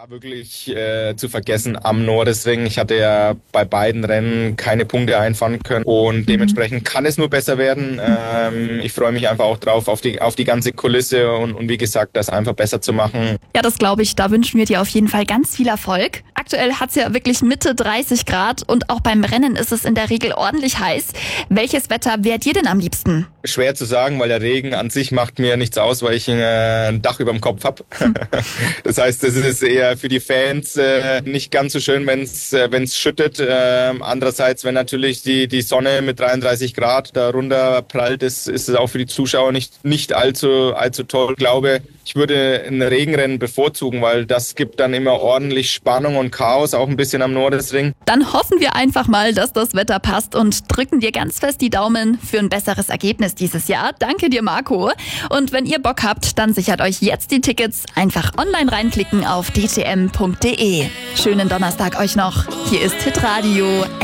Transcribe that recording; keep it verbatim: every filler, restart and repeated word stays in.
Jahr wirklich äh, zu vergessen am Nordesring. Ich hatte ja bei beiden Rennen keine Punkte einfahren können und dementsprechend kann es nur besser werden. Ähm, ich freue mich einfach auch drauf, auf die, auf die ganze Kulisse und, und wie gesagt, das einfach besser zu machen. Ja, das glaube ich. Da wünschen wir dir auf jeden Fall ganz viel Erfolg. Aktuell hat es ja wirklich Mitte dreißig Grad und auch beim Rennen ist es in der Regel ordentlich heiß. Welches Wetter wäre dir denn am liebsten? Schwer zu sagen, weil der Regen an sich macht mir nichts aus, weil ich äh, ein Dach über dem Kopf habe. Das heißt, es ist eher für die Fans äh, nicht ganz so schön, wenn es äh, wenn es schüttet. Äh, andererseits, wenn natürlich die die Sonne mit dreiunddreißig Grad darunter prallt, ist, ist es auch für die Zuschauer nicht nicht allzu allzu toll. Ich glaube, ich würde ein Regenrennen bevorzugen, weil das gibt dann immer ordentlich Spannung und Chaos, auch ein bisschen am Nordesring. Dann hoffen wir einfach mal, dass das Wetter passt und drücken dir ganz fest die Daumen für ein besseres Ergebnis dieses Jahr. Danke dir, Marco. Und wenn ihr Bock habt, dann sichert euch jetzt die Tickets. Einfach online reinklicken auf d t m punkt d e. Schönen Donnerstag euch noch. Hier ist Hitradio.